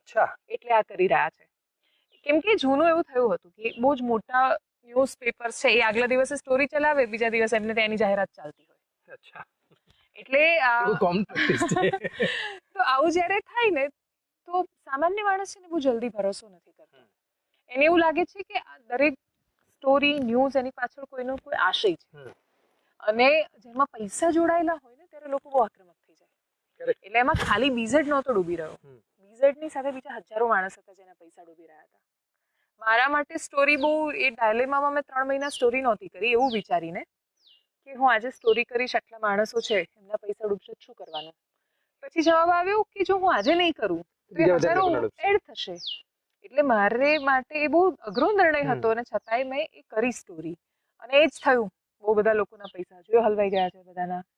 અચ્છા, એટલે આ કરી રહ્યા છે. કેમ કે જૂનું એવું થયું હતું કે બહુ જ મોટા ન્યૂઝપેપર છે એ આગલા દિવસે સ્ટોરી ચલાવે, બીજા દિવસે એમને તેની જાહેરાત ચાલતી હોય. અચ્છા, એટલે એવું કોમન પ્રેક્ટિસ છે. તો આવું જ્યારે થાય ને તો સામાન્ય માણસ છે ને બહુ જલ્દી ભરોસો નથી કરતો. એને એવું લાગે છે કે આ દરેક સ્ટોરી ન્યૂઝ એની પાછળ કોઈનો કોઈ આશય છે, અને જેમાં પૈસા જોડાયેલા હોય ને ત્યારે લોકો બહુ આક્રમક થઈ જાય. એટલે એમાં ખાલી બીઝેડ નહોતો ડૂબી રહ્યો, બીઝેડની સાથે બીજા હજારો માણસ હતા જેના પૈસા ડૂબી રહ્યા હતા. મારા માટે સ્ટોરી બહુ એ ડાયલેમામાં મેં 3 મહિના સ્ટોરી નહોતી કરી એવું વિચારીને કે હું આજે સ્ટોરી કરીશ, આટલા માણસો છે એમના પૈસા ડૂબશે, શું કરવાનું. પછી જવાબ આવ્યો કે જો હું આજે નહીં કરું તો એ હજારો એડ થશે. એટલે મારે માટે એ બહુ અઘરો નિર્ણય હતો, અને છતાંય મેં એ કરી સ્ટોરી, અને એ જ થયું. બહુ બધા લોકોના પૈસા જો હલવાઈ ગયા છે.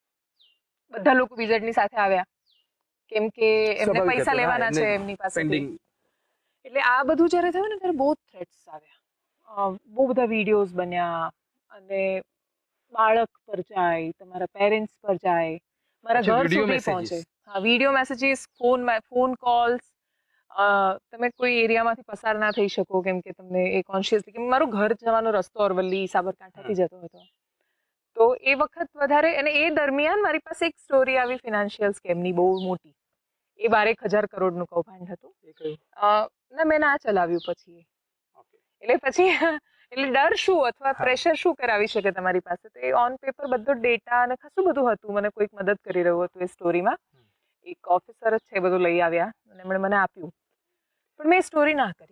બધા લોકો બીઝેડની સાથે આવ્યા કેમ કે એમને પૈસા લેવાના છે એમની પાસેથી. એટલે આ બધું જ્યારે થયું ને ત્યારે બહુ થ્રેટ્સ આવ્યા, બહુ બધા વિડીયોઝ બન્યા, અને બાળક પર જાય, તમારા પેરેન્ટ્સ પર જાય, મારા ઘર સુધી પહોંચે. હા, વિડીયો મેસેજીસ, ફોન કોલ્સ. તમે કોઈ એરિયામાંથી પસાર ના થઈ શકો કેમ કે તમને એ કોન્શિયસલી, કે મારું ઘર જવાનો રસ્તો અરવલ્લી સાબરકાંઠાથી જતો હતો. તો એ વખત વધારે, અને એ દરમિયાન મારી પાસે એક સ્ટોરી આવી ફિનાન્શિયલ સ્કેમની બહુ મોટી. એ 12,000 કરોડનું કૌભાંડ હતું. ના, મેં ના ચલાવ્યું પછી. એટલે પછી એટલે ડર શું અથવા પ્રેશર શું કરાવી શકે તમારી પાસે? તો એ ઓન પેપર બધો ડેટા અને ખાસું બધું હતું. મને કોઈક મદદ કરી રહ્યું હતું એ સ્ટોરીમાં. એક ઓફિસર જ છે, બધું લઈ આવ્યા અને એમણે મને આપ્યું, પણ મેં સ્ટોરી ના કરી.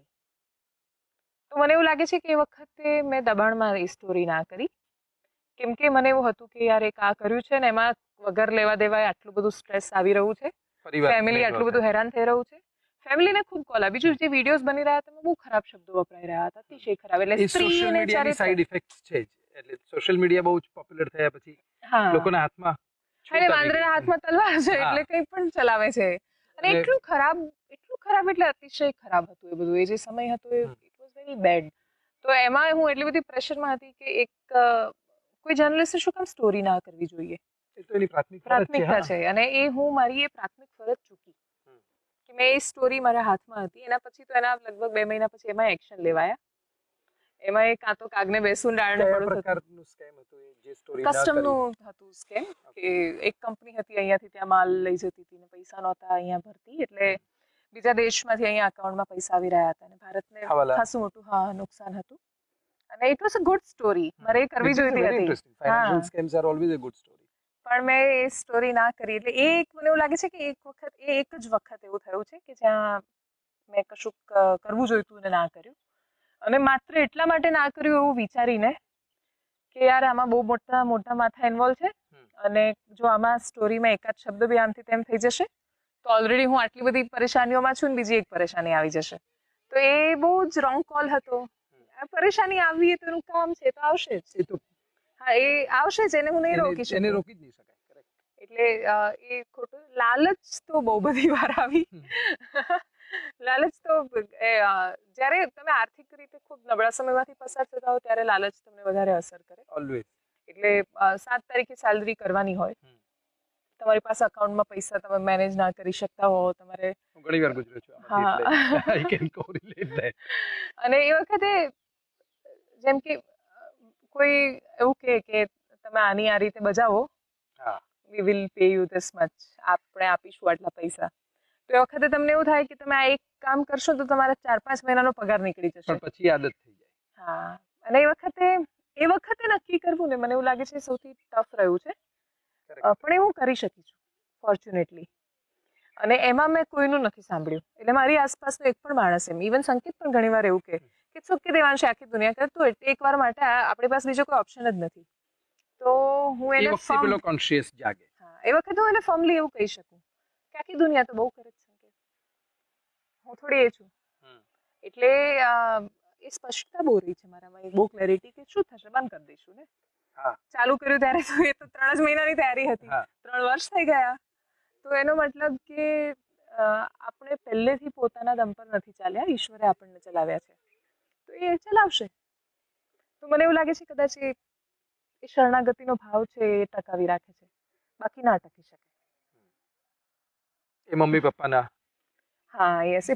તો મને એવું લાગે છે કે એ વખતે મેં દબાણમાં એ સ્ટોરી ના કરી, કેમ કે મને એવું હતું કે યાર એક આ કર્યું છે ને એમાં વગર લેવા દેવાય આટલું બધું સ્ટ્રેસ આવી રહ્યું છે, ફેમિલી આટલું બધું હેરાન થઈ રહ્યું છે. ફેમિલીને ખૂબ કોલ આવ્યા. બીજું જે વિડીયોઝ બની રહ્યા હતા બહુ ખરાબ શબ્દો વપરાઈ રહ્યા હતા, અતિશય ખરાબ. એટલે સોશિયલ મીડિયાની સાઇડ ઇફેક્ટ્સ છે જ. એટલે સોશિયલ મીડિયા બહુ જ પોપ્યુલર થયા પછી લોકોના હાથમાં, અરે વાંદરાના હાથમાં તલવાર છે એટલે કંઈ પણ ચલાવે છે. અને એટલું ખરાબ એટલે અતિશય ખરાબ હતું એ બધું. એ જે સમય હતો એ ઇટ વોઝ વેરી બેડ. તો એમાં હું એટલી બધી પ્રેશરમાં હતી કે એક કોઈ જર્નલિસ્ટે શું કામ સ્ટોરી ના કરવી જોઈએ? એ તો એની પ્રાથમિકતા છે, અને એ હું મારી એ પ્રાથમિક ફરજ ચૂકી કે મેં એ સ્ટોરી મારા હાથમાં હતી. એના પછી તો એના લગભગ 2 મહિના પછી એમાં એક્શન લેવાયા. એમાં એ કાં તો કાગને બેસું ડાળને પડું પ્રકારનું સ્કેમ હતું જે સ્ટોરી કસ્ટમનું હતું સ્કેમ. કે એક કંપની હતી અહીંયાથી ત્યાં માલ લઈ જતી હતી ને પૈસા નહોતા અહીંયા ભરતી, એટલે બીજા દેશમાંથી અહીંયા અકાઉન્ટમાં પૈસા આવી રહ્યા હતા, અને ભારતને ખાસું મોટું નુકસાન હતું. અને it was a good story. મારે એ કરવી જોઈતી હતી. Financial scams are always a good story. પણ મેં એ સ્ટોરી ના કરી. એટલે એ મને એવું લાગે છે કે એક જ વખત એવું થયું છે કે જ્યાં મેં કશું કરવું જોઈતું અને ના કર્યું. અને માત્ર એટલા માટે ના કર્યું એવું વિચારીને કે યાર આમાં બહુ મોટા માથા ઇન્વોલ્વ છે, અને જો આમાં સ્ટોરીમાં એકાદ શબ્દ બી આમથી તેમ થઈ જશે તો ઓલરેડી હું આટલી બધી પરેશાનીઓમાં છું ને બીજી એક પરેશાની આવી જશે. તો એ બહુ જ રોંગ કોલ હતો. આ પરેશાની આવી તો એનું કામ છે તો આવશે જ. હા, એ આવશે જ, એને હું નહીં રોકી શકું. એને રોકી જ નહીં શકાય. એટલે એ ખોટું. લાલચ તો બહુ બધી વાર આવી. લાલચ તો જ્યારે તમે આર્થિક રીતે ખૂબ નબળા સમયમાંથી પસાર થતા હો ત્યારે લાલચ તમને વધારે અસર કરે. ઓલવેઝ. એટલે 7 તારીખે સેલરી કરવાની હોય, તમારી પાસે અકાઉન્ટમાં પૈસા તમે મેનેજ ના કરી શકતા હો, તમારે ઘણી વાર ગુજર્યો છું એટલે આઈ કેન કોરિલેટ ધેટ. અને એ વખતે જેમ કે કોઈ એવું કે તમે આની આ રીતે બજાવો, we will pay you this much, આપણે આપીશું આટલા પૈસા. તો એ વખતે તમને એવું થાય કે તમે આ એક કામ કરશો તો તમારા 4-5 મહિનાનો પગાર નીકળી જશે. પણ પછી આદત થઈ જાય. હા, અને એ વખતે નક્કી કરવું ને મને એવું લાગે છે સૌથી ટફ રહ્યું છે. પણ એ હું કરી શકી છું ફોર્ચ્યુનેટલી. અને એમાં મેં કોઈનું નથી સાંભળ્યું. એટલે મારી આસપાસનો એક પણ માણસ, એમ ઇવન સંકેત પણ ઘણી વાર એવું કે શું કે દેવાંશ આખી દુનિયા કરતું એકવાર માટે આપણી પાસે બીજો કોઈ ઓપ્શન જ નથી. તો હું એને કોન્શિયસ જાગે. હા, એ વખતે હું એને ફર્મલી એવું કહી શકું કે આખી દુનિયા તો બહુ કરે છે, હું થોડી એ છું. એટલે એ સ્પષ્ટતા બહુ રહી છે મારામાં, એ બહુ ક્લેરિટી કે શું થશે, બંધ કરી દઈશું ને. ચાલુ કર્યું ત્યારે તો એ તો 3 જ મહિનાની તૈયારી હતી, 3 વર્ષ થઈ ગયા. તો એનો મતલબ કે આપણે પહેલેથી પોતાના દમ પર નથી ચાલ્યા, ઈશ્વરે આપણને ચલાવ્યા છે તો એ ચલાવશે. તો મને એવું લાગે છે કદાચ એ શરણાગતિનો ભાવ છે એ ટકાવી રાખે છે, બાકી ના ટકી શકે. એ મમ્મી પપ્પાના. હા, યસ. એ